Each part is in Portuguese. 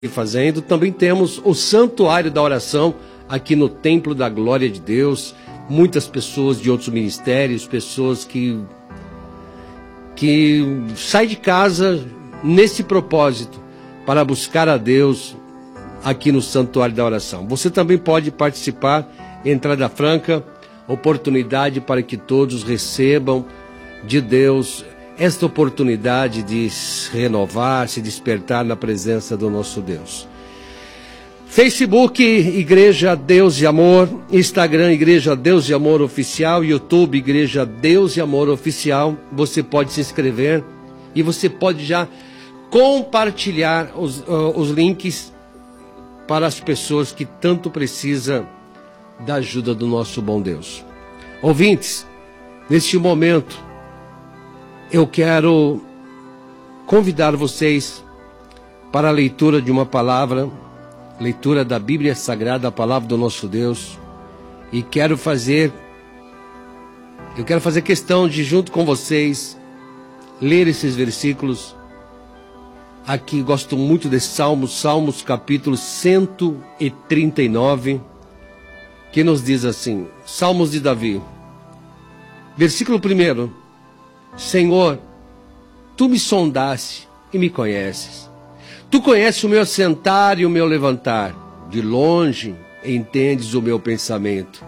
fazendo. Também temos o Santuário da Oração aqui no Templo da Glória de Deus. Muitas pessoas de outros ministérios, pessoas que saem de casa nesse propósito para buscar a Deus aqui no Santuário da Oração. Você também pode participar, entrada franca, oportunidade para que todos recebam de Deus esta oportunidade de se renovar, se despertar na presença do nosso Deus. Facebook, Igreja Deus e Amor. Instagram, Igreja Deus e Amor Oficial. YouTube, Igreja Deus e Amor Oficial. Você pode se inscrever e você pode já compartilhar os links para as pessoas que tanto precisam da ajuda do nosso bom Deus. Ouvintes, neste momento, eu quero convidar vocês para a leitura de uma palavra, leitura da Bíblia Sagrada, a palavra do nosso Deus, e eu quero fazer questão de, junto com vocês, ler esses versículos. Aqui gosto muito desse Salmos capítulo 139, que nos diz assim, Salmos de Davi, versículo 1, Senhor, Tu me sondaste e me conheces. Tu conheces o meu assentar e o meu levantar. De longe entendes o meu pensamento.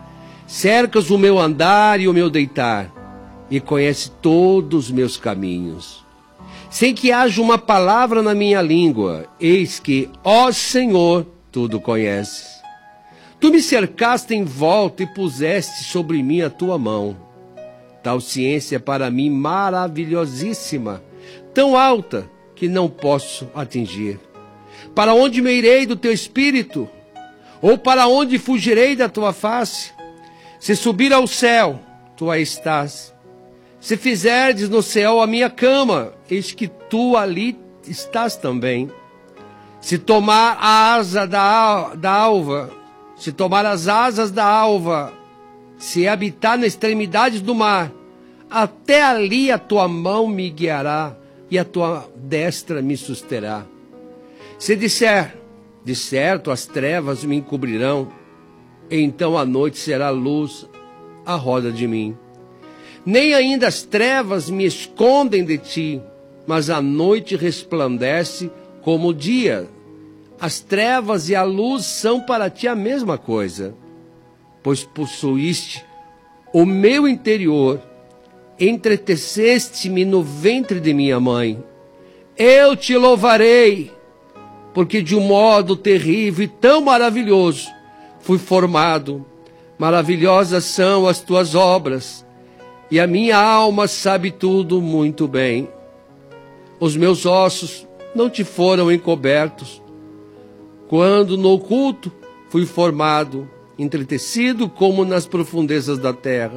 Cercas o meu andar e o meu deitar, e conheces todos os meus caminhos. Sem que haja uma palavra na minha língua, eis que, ó Senhor, tudo conheces. Tu me cercaste em volta e puseste sobre mim a tua mão. Tal ciência é para mim maravilhosíssima, tão alta que não posso atingir. Para onde me irei do teu espírito? Ou para onde fugirei da tua face? Se subir ao céu, tu aí estás. Se fizerdes no céu a minha cama, eis que tu ali estás também. Se tomar a asa da alva, se tomar as asas da alva, se habitar na extremidade do mar, até ali a tua mão me guiará e a tua destra me susterá. Se disser, de certo as trevas me encobrirão, então a noite será luz à roda de mim. Nem ainda as trevas me escondem de ti, mas a noite resplandece como o dia. As trevas e a luz são para ti a mesma coisa, pois possuíste o meu interior, entreteceste-me no ventre de minha mãe. Eu te louvarei, porque de um modo terrível e tão maravilhoso fui formado. Maravilhosas são as tuas obras, e a minha alma sabe tudo muito bem. Os meus ossos não te foram encobertos, quando no oculto fui formado, entretecido como nas profundezas da terra.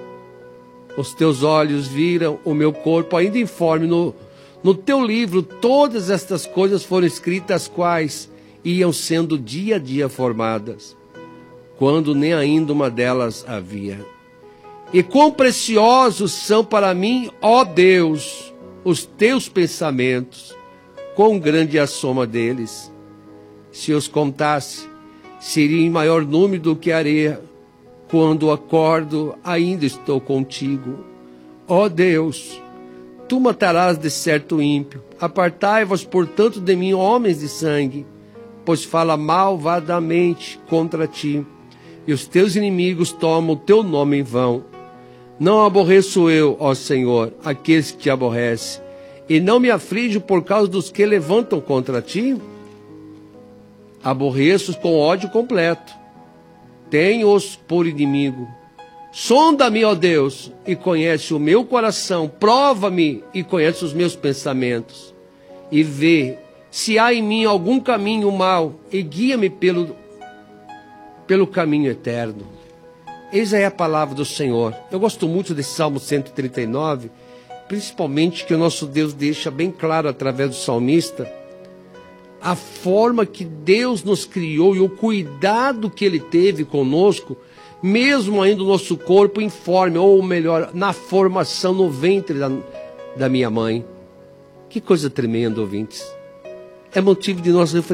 Os teus olhos viram o meu corpo ainda informe. No teu livro todas estas coisas foram escritas, as quais iam sendo dia a dia formadas, quando nem ainda uma delas havia. E quão preciosos são para mim, ó Deus, os teus pensamentos, quão grande é a soma deles. Se os contasse, seria em maior número do que a areia. Quando acordo, ainda estou contigo. Ó Deus, tu matarás de certo ímpio. Apartai-vos, portanto, de mim, homens de sangue, pois fala malvadamente contra ti, e os teus inimigos tomam o teu nome em vão. Não aborreço eu, ó Senhor, aqueles que te aborrecem, e não me aflijo por causa dos que levantam contra ti? Aborreço-os com ódio completo. Tenho-os por inimigo. Sonda-me, ó Deus, e conhece o meu coração. Prova-me e conhece os meus pensamentos. E vê se há em mim algum caminho mau, e guia-me pelo caminho eterno. Eis aí a palavra do Senhor. Eu gosto muito desse Salmo 139, principalmente que o nosso Deus deixa bem claro através do salmista a forma que Deus nos criou e o cuidado que Ele teve conosco, mesmo ainda o nosso corpo informe, ou melhor, na formação no ventre da minha mãe. Que coisa tremenda, ouvintes. é motivo de nós refletirmos.